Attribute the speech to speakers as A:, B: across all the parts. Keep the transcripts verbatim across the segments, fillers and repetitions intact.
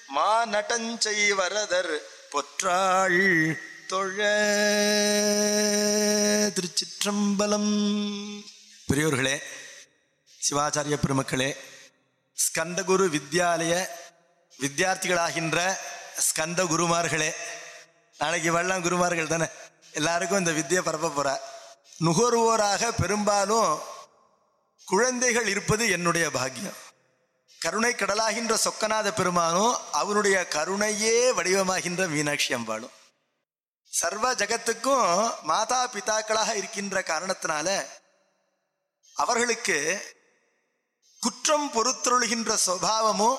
A: மா நட்டஞ்சை வரதர் பொற்றாள் தொழ. திருச்சிற்றம்பலம். பெரியோர்களே, சிவாச்சாரிய பெருமக்களே, ஸ்கந்தகுரு வித்யாலய வித்தியார்த்திகளாகின்ற ஸ்கந்த குருமார்களே, நாளைக்கு வெள்ளம் குருமார்கள் தானே, எல்லாருக்கும் இந்த வித்தியை பரப்ப போற. நுகர்வோராக பெரும்பாலும் குழந்தைகள் இருப்பது என்னுடைய பாக்கியம். கருணை கடலாகின்ற சொக்கநாத பெருமானும் அவனுடைய கருணையே வடிவமாகின்ற மீனாட்சி அம்பாளும் சர்வ ஜகத்துக்கும் மாதா பிதாக்களாக இருக்கின்ற காரணத்தினால அவர்களுக்கு குற்றம் பொறுத்தருள்கின்ற சுபாவமும்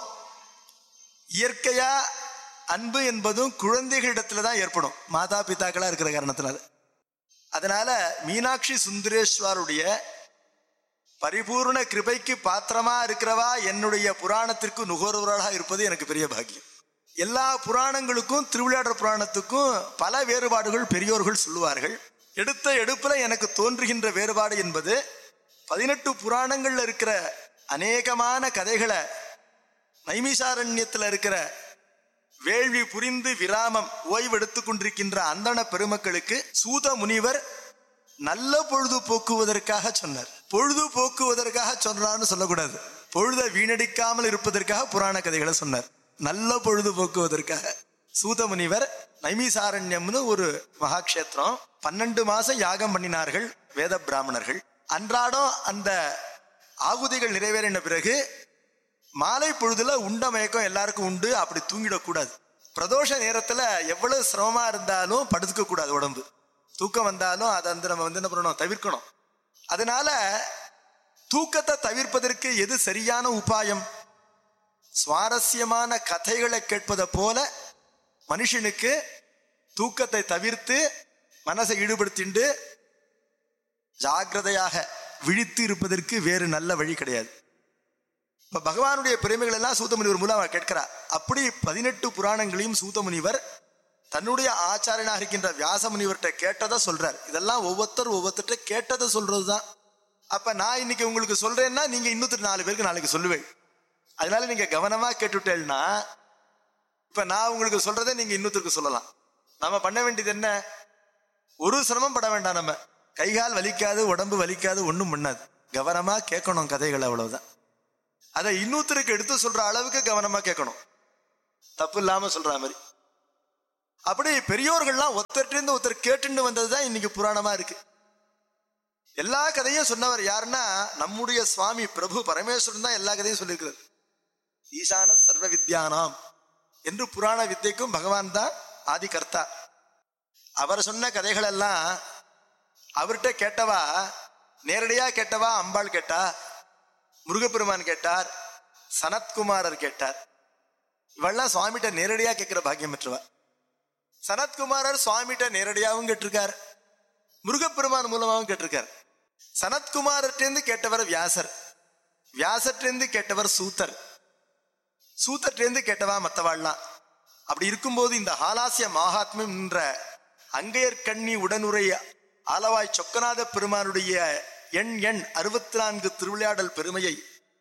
A: இயற்கையா அன்பு என்பதும் குழந்தைகளிடத்துல தான் ஏற்படும், மாதா பிதாக்களா இருக்கிற காரணத்தினால. அதனால மீனாட்சி சுந்தரேஸ்வருடைய பரிபூர்ண கிருபைக்கு பாத்திரமா இருக்கிறவா என்னுடைய புராணத்திற்கு நுகர்வோராக இருப்பது எனக்கு பெரிய பாக்கியம். எல்லா புராணங்களுக்கும் திருவிளையாடல் புராணத்துக்கும் பல வேறுபாடுகள் பெரியோர்கள் சொல்லுவார்கள். எடுத்த எடுப்புல எனக்கு தோன்றுகின்ற வேறுபாடு என்பது பதினெட்டு புராணங்கள்ல இருக்கிற அநேகமான கதைகளை நைமிசாரண்யத்தில் இருக்கிற வேள்வி புரிந்து விராமம் ஓய்வு எடுத்துக் கொண்டிருக்கின்ற அந்தண பெருமக்களுக்கு சூத முனிவர் நல்ல பொழுது போக்குவதற்காக சொன்னார். பொழுது போக்குவதற்காக சொன்னார்னு சொல்லக்கூடாது, பொழுதை வீணடிக்காமல் இருப்பதற்காக புராண கதைகளை சொன்னார். நல்ல பொழுது போக்குவதற்காக சூத முனிவர் நைமிசாரண்யம்னு ஒரு மகாக்ஷேத்திரம், பன்னெண்டு மாசம் யாகம் பண்ணினார்கள் வேத பிராமணர்கள். அன்றாடம் அந்த ஆகுதிகள் நிறைவேறின பிறகு மாலை பொழுதுல உண்ட மயக்கம் எல்லாருக்கும் உண்டு, அப்படி தூங்கிடக்கூடாது. பிரதோஷ நேரத்துல எவ்வளவு சிரமமா இருந்தாலும் படுத்துக்க கூடாது, உடம்பு தூக்கம் வந்தாலும் அதை வந்து நம்ம வந்து என்ன பண்ணணும், தவிர்க்கணும். அதனால தூக்கத்தை தவிர்ப்பதற்கு எது சரியான உபாயம்? சுவாரஸ்யமான கதைகளை கேட்பதை போல மனுஷனுக்கு தூக்கத்தை தவிர்த்து மனசை ஈடுபடுத்திண்டு ஜாக்கிரதையாக விழித்து இருப்பதற்கு வேறு நல்ல வழி கிடையாது. இப்ப பகவானுடைய பெருமைகள் எல்லாம் சூதமுனிவர் மூலம் அவர் கேட்கிறார். அப்படி பதினெட்டு புராணங்களையும் சூதமுனிவர் தன்னுடைய ஆச்சாரியனாக இருக்கின்ற வியாச முனிவர்கிட்ட கேட்டதை சொல்றார். இதெல்லாம் ஒவ்வொருத்தர் ஒவ்வொருத்தர்கிட்ட கேட்டதை சொல்றதுதான். அப்ப நான் இன்னைக்கு உங்களுக்கு சொல்றேன்னா நீங்க இன்னொரு நாலு பேருக்கு நாளைக்கு சொல்லுவேன். அதனால நீங்க கவனமா கேட்டுட்டேன்னா இப்ப நான் உங்களுக்கு சொல்றதை நீங்க இன்னொருத்தருக்கு சொல்லலாம். நம்ம பண்ண வேண்டியது என்ன? ஒரு சிரமம் பட வேண்டாம். நம்ம கைகால் வலிக்காது, உடம்பு வலிக்காது, ஒன்றும் பண்ணாது. கவனமா கேட்கணும் கதைகள், அவ்வளவுதான். அதை இன்னொருத்தருக்கு எடுத்து சொல்ற அளவுக்கு கவனமா கேட்கணும், தப்பு இல்லாம சொல்ற மாதிரி. அப்படி பெரியோர்கள்லாம் ஒருத்தர்கிட்ட ஒருத்தர் கேட்டுன்னு வந்ததுதான் இன்னைக்கு புராணமா இருக்கு. எல்லா கதையும் சொன்னவர் யாருன்னா நம்முடைய சுவாமி பிரபு பரமேஸ்வரன் தான் எல்லா கதையும் சொல்லியிருக்கிறார். ஈசான சர்வ வித்யானாம் என்று புராண வித்தைக்கும் பகவான் தான் ஆதி கர்த்தா. அவர் சொன்ன கதைகள் எல்லாம் அவர்கிட்ட கேட்டவா, நேரடியா கேட்டவா அம்பாள் கேட்டா, முருகப்பெருமான் கேட்டார், சனத்குமாரர் கேட்டார். இவெல்லாம் சுவாமிகிட்ட நேரடியா கேட்கிற பாக்கியம் பெற்றவா. சனத்குமாரர் சுவாமிகிட்ட நேரடியாகவும் கேட்டிருக்கார், முருகப்பெருமான் மூலமாகவும் கேட்டிருக்கார். சனத்குமார்ட்டேந்து கேட்டவர் வியாசர், வியாசர்ட்டேந்து கேட்டவர் சூத்தர், சூத்தர்ட்டேந்து கேட்டவா மற்றவாள்லாம். அப்படி இருக்கும்போது இந்த ஹாலாசிய மகாத்மியம் என்ற அங்கையர்கண்ணி உடனுரை ஆலவாய் சொக்கநாத பெருமானுடைய எண் எண் அறுபத்தி நான்கு திருவிளையாடல் பெருமையை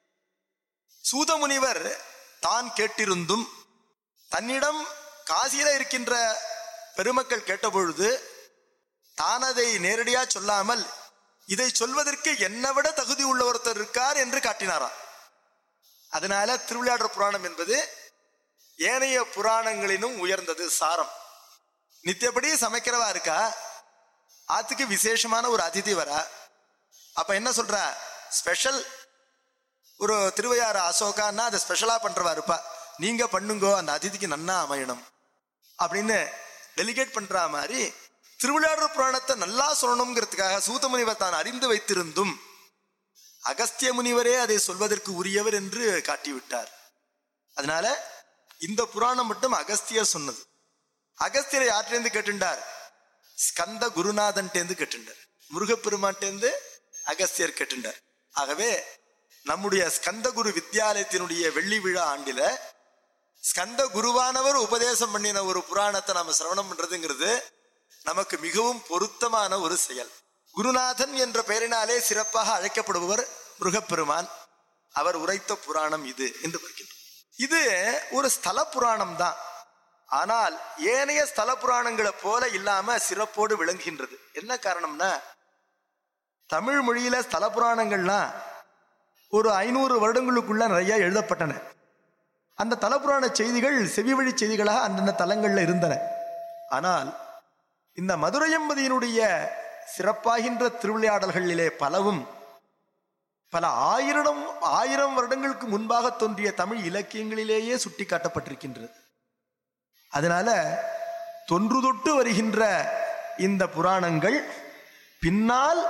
A: சூதமுனிவர் தான் கேட்டிருந்தும் தன்னிடம் காசியில இருக்கின்ற பெருமக்கள் கேட்டபொழுது தான் அதை நேரடியா சொல்லாமல் இதை சொல்வதற்கு என்னை விட தகுதி உள்ள ஒருத்தர் இருக்கார் என்று காட்டினாராம். அதனால திருவிளையாடல் புராணம் என்பது ஏனைய புராணங்களிலும் உயர்ந்தது. சாரம் நித்தியப்படி சமைக்கிறவா இருக்கா, ஆத்துக்கு விசேஷமான ஒரு அதிதி வரா, அப்ப என்ன சொல்ற, ஸ்பெஷல் ஒரு திருவையாறு அசோகான்னா அதை ஸ்பெஷலா பண்றவா இருப்பா, நீங்க பண்ணுங்கோ அந்த அதிதிக்கு நன்னா அமையணும் அப்படின்னு டெலிகேட் பண்ற மாதிரி திருவிளையாடல் புராணத்தை நல்லா சொல்லணுங்கிறதுக்காக சூத முனிவர் தான் அறிந்து வைத்திருந்தும் அகஸ்திய முனிவரே அதை சொல்வதற்கு உரியவர் என்று காட்டிவிட்டார். அதனால இந்த புராணம் மட்டும் அகஸ்தியர் சொன்னது. அகஸ்தியரை யார்ட்டேந்து கேட்டுண்டார்? ஸ்கந்த குருநாதன்டேந்து கேட்டுண்டார், முருகப்பெருமான்டேந்து அகஸ்தியர் கேட்டுண்டார். ஆகவே நம்முடைய ஸ்கந்த குரு வித்யாலயத்தினுடைய வெள்ளி விழா ஆண்டில ஸ்கந்த குருவானவர் உபதேசம் பண்ணின ஒரு புராணத்தை நாம சிரவணம் பண்றதுங்கிறது நமக்கு மிகவும் பொருத்தமான ஒரு செயல். குருநாதன் என்ற பெயரினாலே சிறப்பாக அழைக்கப்படுபவர் முருகப்பெருமான். அவர் உரைத்த புராணம் இது என்று பார்க்கின்றோம். இது ஒரு ஸ்தல புராணம் தான். ஆனால் ஏனைய ஸ்தல புராணங்களை போல இல்லாம சிறப்போடு விளங்குகின்றது. என்ன காரணம்னா, தமிழ் மொழியில ஸ்தல புராணங்கள்லாம் ஒரு ஐநூறு வருடங்களுக்குள்ள நிறைய எழுதப்பட்டன. அந்த தலப்புராண செய்திகள் செவி வழி செய்திகளாக அந்தந்த தலங்கள்ல இருந்தன. ஆனால் இந்த மதுரையம்பதியினுடைய சிறப்பாகின்ற திருவிளையாடல்களிலே பலவும் பல ஆயிரம் ஆயிரம் வருடங்களுக்கு முன்பாக தோன்றிய தமிழ் இலக்கியங்களிலேயே சுட்டி காட்டப்பட்டிருக்கின்றது. அதனால தொன்று தொட்டு வருகின்ற இந்த புராணங்கள் பின்னால்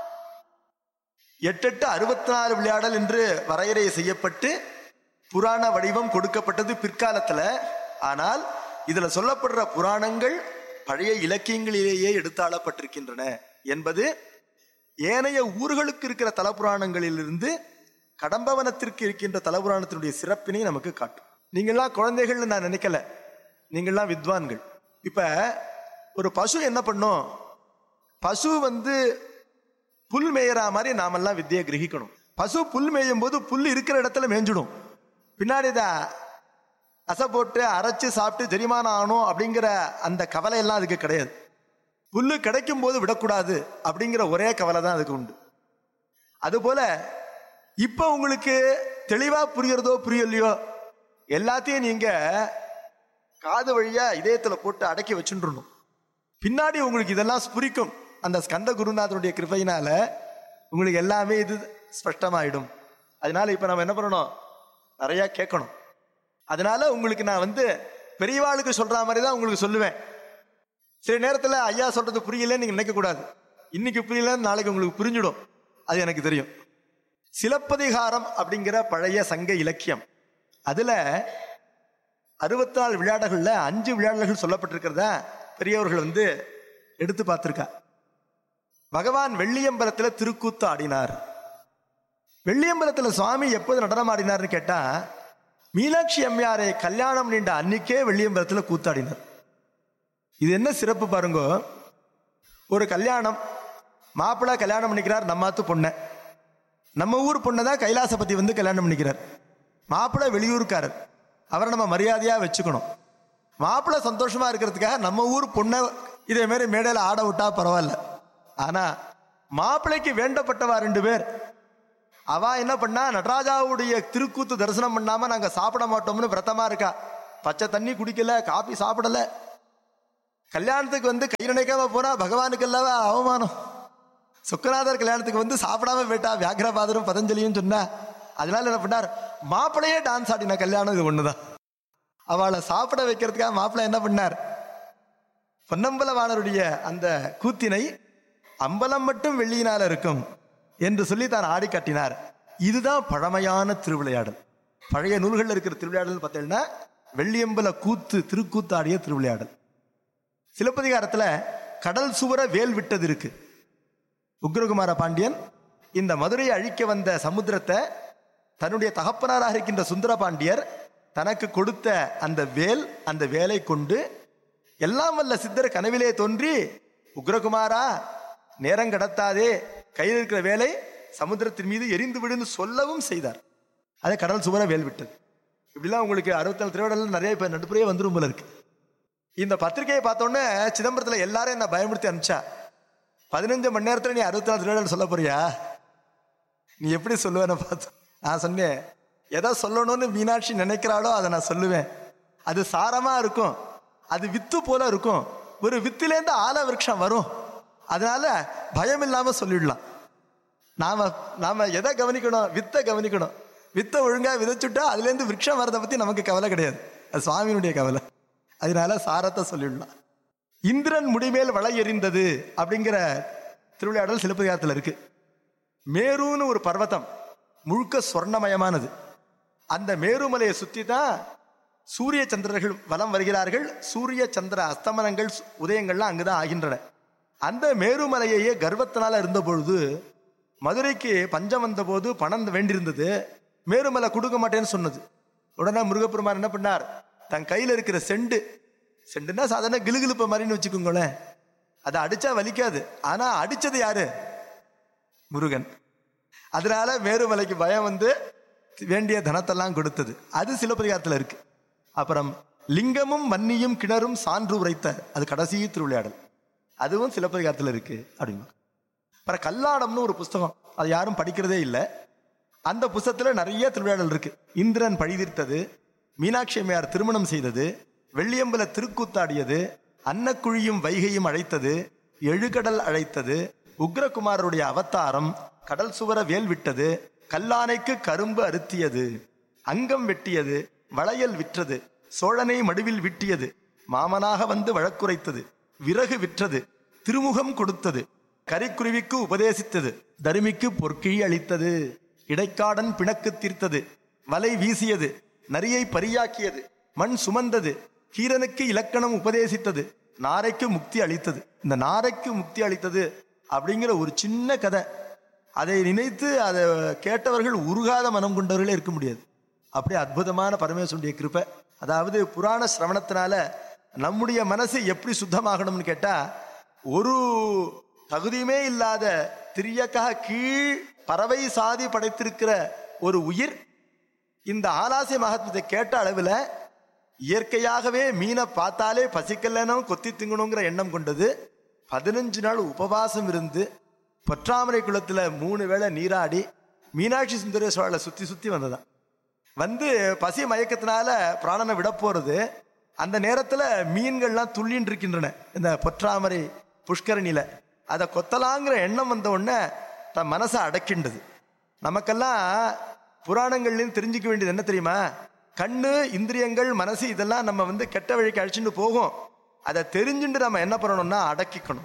A: எட்டெட்டு அறுபத்தி நாலு விளையாடல் என்று வரையறை செய்யப்பட்டு புராண வடிவம் கொடுக்கப்பட்டது பிற்காலத்துல. ஆனால் இதுல சொல்லப்படுற புராணங்கள் பழைய இலக்கியங்களிலேயே எடுத்தாளப்பட்டிருக்கின்றன என்பது ஏனைய ஊர்களுக்கு இருக்கிற தலப்புராணங்களிலிருந்து கடம்பவனத்திற்கு இருக்கின்ற தலபுராணத்தினுடைய சிறப்பினை நமக்கு காட்டும். நீங்கள்லாம் குழந்தைகள்னு நான் நினைக்கல, நீங்கள்லாம் வித்வான்கள். இப்ப ஒரு பசு என்ன பண்ணும்? பசு வந்து புல் மேயறா மாதிரி நாமெல்லாம் வித்தியை கிரகிக்கணும். பசு புல் மேயும் போது புல் இருக்கிற இடத்துல மேய்ஞ்சிடும். பின்னாடி இதை அசை போட்டு அரைச்சு சாப்பிட்டு ஜெரிமானம் ஆகணும் அப்படிங்கிற அந்த கவலை எல்லாம் அதுக்கு கிடையாது. புல்லு கிடைக்கும் போது விடக்கூடாது அப்படிங்கிற ஒரே கவலை தான் அதுக்கு உண்டு. அதுபோல இப்ப உங்களுக்கு தெளிவா புரியறதோ புரியலையோ எல்லாத்தையும் நீங்க காது வழியா இதயத்துல போட்டு அடக்கி வச்சுருணும். பின்னாடி உங்களுக்கு இதெல்லாம் புரிக்கும். அந்த ஸ்கந்த குருநாதனுடைய கிருபையினால உங்களுக்கு எல்லாமே இது ஸ்பஷ்டமாயிடும். அதனால இப்ப நம்ம என்ன பண்ணணும்? நிறைய கேட்கணும். அதனால உங்களுக்கு நான் வந்து பெரியவாளுக்கு சொல்ற மாதிரி தான் உங்களுக்கு சொல்லுவேன். சில நேரத்தில் ஐயா சொல்றது புரியலன்னு நீங்க நினைக்க கூடாது. இன்னைக்கு புரியலன்னு நாளைக்கு உங்களுக்கு புரிஞ்சிடும், அது எனக்கு தெரியும். சிலப்பதிகாரம் அப்படிங்கிற பழைய சங்க இலக்கியம், அதுல அறுபத்தி நாலு விளையாடல்கள்ல அஞ்சு விளையாடல்கள் சொல்லப்பட்டிருக்கிறதா பெரியவர்கள் வந்து எடுத்து பார்த்திருக்கா. பகவான் வெள்ளியம்பலத்துல திருக்கூத்து ஆடினார். வெள்ளியம்பலத்துல சுவாமி எப்போது நடனம் ஆடினார்னு கேட்டா, மீனாட்சி அம்மையாரை கல்யாணம் நீண்ட அன்னைக்கே வெள்ளியம்பலத்துல கூத்தாடினார். இது என்ன சிறப்பு பாருங்க. ஒரு கல்யாணம், மாப்பிள்ளை கல்யாணம் பண்ணிக்கிறார் நம்மாத்து பொண்ணை. நம்ம ஊர் பொண்ணை தான் கைலாசபதி வந்து கல்யாணம் பண்ணிக்கிறார். மாப்பிள்ளை வெளியூருக்காரர், அவரை நம்ம மரியாதையா வச்சுக்கணும். மாப்பிள்ளை சந்தோஷமா இருக்கிறதுக்காக நம்ம ஊர் பொண்ணை இதே மாதிரி மேடையில் ஆட விட்டா பரவாயில்ல. ஆனா மாப்பிள்ளைக்கு வேண்டப்பட்டவா ரெண்டு பேர், அவ என்ன பண்ணா, நடராஜாவுடைய திருக்கூத்து தரிசனம் பண்ணாம நாங்க சாப்பிட மாட்டோம்னு விரதமா இருக்கா. பச்சை தண்ணி குடிக்கல, காபி சாப்பிடல. கல்யாணத்துக்கு வந்து கை நினைக்காம போனா பகவானுக்கு எல்லாவே அவமானம். சுக்கநாதர் கல்யாணத்துக்கு வந்து சாப்பிடாம போயிட்டா, வியாக்கிரபாதரும் பதஞ்சலியும் சொன்னா. அதனால என்ன பண்ணார், மாப்பிள்ளையே டான்ஸ் ஆடின கல்யாணம் இது ஒண்ணுதான். அவளை சாப்பிட வைக்கிறதுக்காக மாப்பிள்ளை என்ன பண்ணார், பொன்னம்பலவாணருடைய அந்த கூத்தினை அம்பலம் மட்டும் வெள்ளியினால இருக்கும் என்று சொல்லி தான் ஆடி காட்டினார். இதுதான் பழமையான திருவிளையாடல். பழைய நூல்கள் இருக்கிற திருவிளையாடல் பார்த்தீங்கன்னா வெள்ளியம்பல கூத்து திருக்கூத்து ஆடிய திருவிளையாடல். சிலப்பதிகாரத்துல கடல் சுவர வேல் விட்டது இருக்கு. உக்ரகுமார பாண்டியன் இந்த மதுரையை அழிக்க வந்த சமுத்திரத்தை தன்னுடைய தகப்பனாராக இருக்கின்ற சுந்தர பாண்டியர் தனக்கு கொடுத்த அந்த வேல், அந்த வேலை கொண்டு எல்லாம் வல்ல சித்தர் கனவிலே தோன்றி, உக்ரகுமாரா நேரம் கடத்தாதே, கையில் இருக்கிற வேலை சமுத்திரத்தின் மீது எரிந்து விடுன்னு சொல்லவும் செய்தார். அதை கடல் சுவர வேல் விட்டது. இப்படிலாம் உங்களுக்கு அறுபத்தி நாலு திருவிழா நிறைய இப்ப நடுப்புறையே வந்துடும் போல இருக்கு. இந்த பத்திரிகையை பார்த்தோன்னே சிதம்பரத்துல எல்லாரும் என்ன பயமுறுத்தி அனுப்பிச்சா, பதினஞ்சு மணி நேரத்துல நீ அறுபத்தி நாலு திருவிழா சொல்ல போறியா, நீ எப்படி சொல்லுவேன்னு பார்த்து நான் சொன்னேன், எதை சொல்லணும்னு மீனாட்சி நினைக்கிறாளோ அதை நான் சொல்லுவேன். அது சாரமா இருக்கும், அது வித்து போல இருக்கும், ஒரு வித்திலேருந்து ஆல விருட்சம் வரும். அதனால பயம் இல்லாம சொல்லிடலாம். நாம நாம எதை கவனிக்கணும், வித்தை கவனிக்கணும். வித்தை ஒழுங்கா விதைச்சுட்டா அதுல இருந்து விருட்சம் வரதை பத்தி நமக்கு கவலை கிடையாது, அது சுவாமியினுடைய கவலை. அதனால சாரத்தை சொல்லிடலாம். இந்திரன் முடிமேல் வளை எறிந்தது அப்படிங்கிற திருவிளையாடல் சிலப்பதிகாரத்தில் இருக்கு. மேருன்னு ஒரு பர்வதம் முழுக்க சொர்ணமயமானது. அந்த மேருமலையை சுற்றி தான் சூரிய சந்திரர்கள் வலம் வருகிறார்கள். சூரிய சந்திர அஸ்தமனங்கள் உதயங்கள்லாம் அங்குதான் ஆகின்றன. அந்த மேருமலையையே கர்வத்தினால இருந்த பொழுது, மதுரைக்கு பஞ்சம் வந்த போது பணம் வேண்டியிருந்தது, மேருமலை கொடுக்க மாட்டேன்னு சொன்னது. உடனே முருகப்பெருமான் என்ன பண்ணார், தன் கையில் இருக்கிற செண்டு, செண்டுன்னா சாதாரண கிளுகிழுப்ப மாதிரின்னு வச்சுக்கோங்களேன், அதை அடிச்சா வலிக்காது, ஆனா அடிச்சது யாரு, முருகன். அதனால மேருமலைக்கு பயம் வந்து வேண்டிய தனத்தெல்லாம் கொடுத்தது, அது சிலப்பதிகாரத்தில் இருக்கு. அப்புறம் லிங்கமும் வன்னியும் கிணறும் சான்று உரைத்த, அது கடைசி திருவிளையாடல், அதுவும் சிலப்பதிகாரத்தில் இருக்கு அப்படின்னா. அப்புறம் கல்லாடம்னு ஒரு புஸ்தகம், அது யாரும் படிக்கிறதே இல்லை. அந்த புஸ்தகத்தில் நிறைய திருவிளையாடல் இருக்கு. இந்திரன் பழிதீர்த்தது, மீனாட்சி அம்மையார் திருமணம் செய்தது, வெள்ளியம்பல திருக்கூத்தாடியது, அன்னக்குழியும் வைகையும் அழைத்தது, எழுகடல் அழைத்தது, உக்ரகுமாரருடைய அவதாரம், கடல் சுவர வேல் விட்டது, கல்லானைக்கு கரும்பு அறுத்தியது, அங்கம் வெட்டியது, வளையல் விற்றது, சோழனை மடுவில் விட்டியது, மாமனாக வந்து வழக்குரைத்தது, விறகு விற்றது, திருமுகம் கொடுத்தது, கரிக்குருவிக்கு உபதேசித்தது, தருமிக்கு பொற்கிழி அளித்தது, இடைக்காடன் பிணக்கு தீர்த்தது, வலை வீசியது, நரியை பரியாக்கியது, மண் சுமந்தது, கீரனுக்கு இலக்கணம் உபதேசித்தது, நாரைக்கு முக்தி அளித்தது. இந்த நாரைக்கு முக்தி அளித்தது அப்படிங்கிற ஒரு சின்ன கதை, அதை நினைத்து அதை கேட்டவர்கள் உருகாத மனம் கொண்டவர்களே இருக்க முடியாது. அப்படியே அற்புதமான பரமேஸ்வருடைய கிருபை. அதாவது புராண சிரவணத்தினால நம்முடைய மனசு எப்படி சுத்தமாகணும்னு கேட்டா, ஒரு தகுதியுமே இல்லாத திரியக்காக கீழ் பறவை சாதி படைத்திருக்கிற ஒரு உயிர் இந்த ஆலாசிய மகாத்மத்தை கேட்ட அளவில் இயற்கையாகவே மீனை பார்த்தாலே பசிக்கலனும் கொத்தி திங்கணுங்கிற எண்ணம் கொண்டது. பதினஞ்சு நாள் உபவாசம் இருந்து பொற்றாமரை குளத்தில் மூணு வேளை நீராடி மீனாட்சி சுந்தரேஸ்வரரை சுற்றி சுற்றி வந்ததான். வந்து பசி மயக்கத்தினால பிராணனை விட போகிறது. அந்த நேரத்தில் மீன்கள்லாம் துள்ளின்னு இருக்கின்றன இந்த பொற்றாமரை புஷ்கரணியில். அதை கொத்தலாங்கிற எண்ணம் வந்த உடனே தன் மனசை அடக்கின்றது. நமக்கெல்லாம் புராணங்கள்லேயும் தெரிஞ்சிக்க வேண்டியது என்ன தெரியுமா? கண்ணு, இந்திரியங்கள், மனசு இதெல்லாம் நம்ம வந்து கெட்ட வழிக்கு அழிச்சுட்டு போகும். அதை தெரிஞ்சுட்டு நம்ம என்ன பண்ணணும்னா அடக்கிக்கணும்.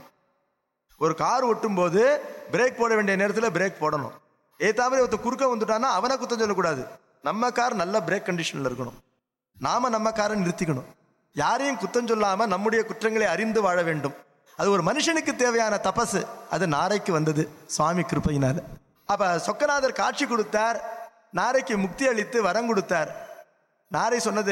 A: ஒரு கார் ஓட்டும் போது பிரேக் போட வேண்டிய நேரத்தில் பிரேக் போடணும். ஏத்தாமலே ஒருத்த குறுக்க வந்துட்டான்னா அவனை குத்தம் சொல்லக்கூடாது. நம்ம கார் நல்ல பிரேக் கண்டிஷனில் இருக்கணும். நாம நம்ம காரை நிறுத்திக்கணும். யாரையும் குத்தம் சொல்லாமல் நம்முடைய குற்றங்களை அறிந்து வாழ வேண்டும். அது ஒரு மனுஷனுக்கு தேவையான தபசு. அது நாரைக்கு வந்தது சுவாமி கிருபையினால. அப்ப சொக்கநாதர் காட்சி கொடுத்தார், நாரைக்கு முக்தி அளித்து வரம் கொடுத்தார். நாரை சொன்னது,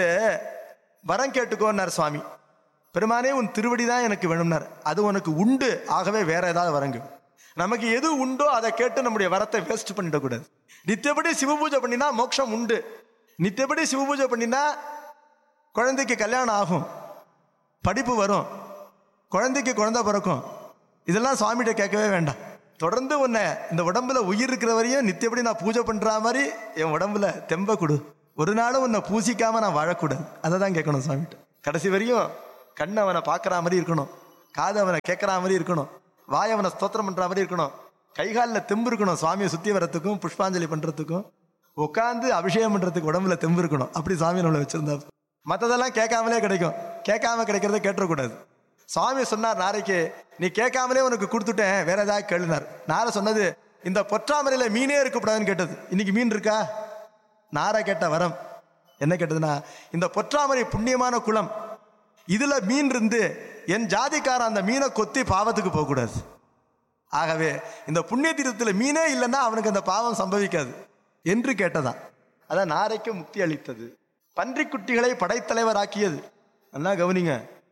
A: வரம் கேட்டுக்கோன்னார் சுவாமி. பெருமானே உன் திருவடி தான் எனக்கு வேணும்னார். அது உனக்கு உண்டு, ஆகவே வேற ஏதாவது வரங்க. நமக்கு எது உண்டோ அதை கேட்டு நம்முடைய வரத்தை வேஸ்ட் பண்ணிடக்கூடாது. நித்தியப்படி சிவபூஜை பண்ணினா மோட்சம் உண்டு. நித்தியப்படி சிவபூஜை பண்ணினா குழந்தைக்கு கல்யாணம் ஆகும், படிப்பு வரும், குழந்தைக்கு குழந்தை பிறக்கும். இதெல்லாம் சுவாமிகிட்ட கேட்கவே வேண்டாம். தொடர்ந்து உன்னை இந்த உடம்புல உயிர் இருக்கிற வரையும் நித்தியப்படி நான் பூஜை பண்ற மாதிரி என் உடம்புல தெம்ப கொடு. ஒரு நாளும் உன்னை பூசிக்காம நான் வாழக்கூடாது. அதை தான் கேட்கணும் சுவாமிகிட்ட. கடைசி வரையும் கண் அவனை பார்க்குற மாதிரி இருக்கணும், காது அவனை கேட்குற மாதிரி இருக்கணும், வாய் அவனை ஸ்தோத்திரம் பண்ணுற மாதிரி இருக்கணும், கைகாலில் தெம்பு இருக்கணும். சுவாமியை சுற்றி வரத்துக்கும் புஷ்பாஞ்சலி பண்ணுறதுக்கும் உட்காந்து அபிஷேகம் பண்ணுறதுக்கு உடம்புல தெம்பு இருக்கணும். அப்படி சுவாமி நம்மளை வச்சிருந்தா. மற்றதெல்லாம் கேட்காமலே கிடைக்கும். கேட்காம கிடைக்கிறத கேட்டுறக்கூடாது. சுவாமி சொன்னார் நாரைக்கு, நீ கேட்காமலே உனக்கு கொடுத்துட்டேன், வேற ஏதாவது கேளுனார். நாரை சொன்னது, இந்த பொற்றாமரையில் மீனே இருக்கக்கூடாதுன்னு கேட்டது. இன்னைக்கு மீன் இருக்கா? நாரை கேட்ட வரம் என்ன கேட்டதுன்னா, இந்த பொற்றாமரை புண்ணியமான குளம், இதுல மீன் இருந்து என் ஜாதிக்கார அந்த மீனை கொத்தி பாவத்துக்கு போகக்கூடாது. ஆகவே இந்த புண்ணிய தீர்த்தத்தில் மீனே இல்லைன்னா அவனுக்கு அந்த பாவம் சம்பவிக்காது என்று கேட்டதான். அதான் நாரைக்கு முக்தி அளித்தது. பன்றிக்குட்டிகளை படைத்தலைவர் ஆக்கியது. நல்லா கவனிங்க.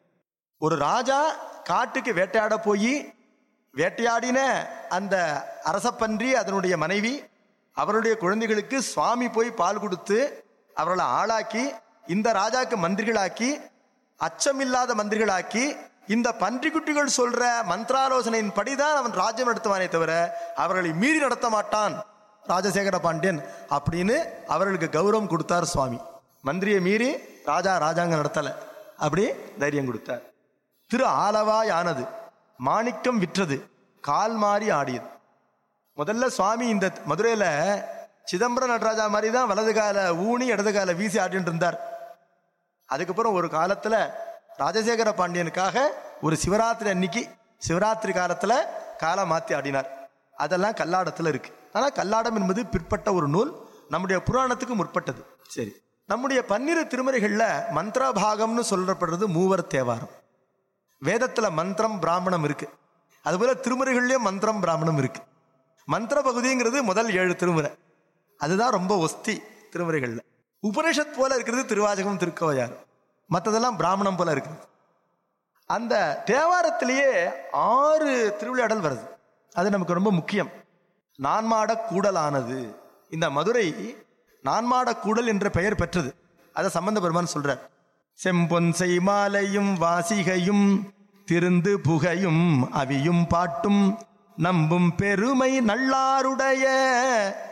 A: ஒரு ராஜா காட்டுக்கு வேட்டையாட போய் வேட்டையாடின அந்த அரசப்பன்றி, அதனுடைய மனைவி, அவருடைய குழந்தைகளுக்கு சுவாமி போய் பால் கொடுத்து அவர்களை ஆளாக்கி இந்த ராஜாக்கு மந்திரிகளாக்கி, அச்சமில்லாத மந்திரிகளாக்கி, இந்த பன்றிக்குட்டிகள் சொல்ற மந்திராலோசனையின் படிதான் அவன் ராஜ்யம் நடத்துவானே தவிர அவர்களை மீறி நடத்த மாட்டான் ராஜசேகர பாண்டியன் அப்படின்னு அவர்களுக்கு கௌரவம் கொடுத்தார் சுவாமி. மந்திரியை மீறி ராஜா ராஜாங்க நடத்தல, அப்படி தைரியம் கொடுத்தார். திரு ஆலவாய் ஆனது, மாணிக்கம் விற்றது, கால் மாறி ஆடியது. முதல்ல சுவாமி இந்த மதுரையில சிதம்பரம் நடராஜா மாதிரி தான் வலது கால ஊனி இடது கால வீசி ஆடிட்டு இருந்தார். அதுக்கப்புறம் ஒரு காலத்துல ராஜசேகர பாண்டியனுக்காக ஒரு சிவராத்திரி அன்னைக்கு சிவராத்திரி காலத்துல காலை மாத்தி ஆடினார். அதெல்லாம் கல்லாடத்துல இருக்கு. ஆனா கல்லாடம் என்பது பிற்பட்ட ஒரு நூல், நம்முடைய புராணத்துக்கு முற்பட்டது. சரி, நம்முடைய பன்னிரு திருமுறைகள்ல மந்திர பாகம்னு சொல்லப்படுறது மூவர் தேவாரம். வேதத்துல மந்திரம் பிராமணம் இருக்கு, அதுபோல திருமுறைகள்லயும் மந்திரம் பிராமணம் இருக்கு. மந்திர பகுதிங்கிறது முதல் ஏழு திருமுறை, அதுதான் ரொம்ப ஒஸ்தி திருமுறைகள்ல. உபனிஷத் போல இருக்கிறது திருவாசகம், திருக்கோவையார். மற்றதெல்லாம் பிராமணம் போல இருக்குது. அந்த தேவாரத்திலேயே ஆறு திருவிளையாடல் வருது. அது நமக்கு ரொம்ப முக்கியம். நான்மாட கூடலானது. இந்த மதுரை நான்மாடக்கூடல் என்ற பெயர் பெற்றது. அதை சம்பந்த பெருமான் சொல்றார். செம்பொன் செய்மாலையும் வாசிகையும் திருந்து புகையும் அவியும் பாட்டும் நம்பும் பெருமை நல்லாருடைய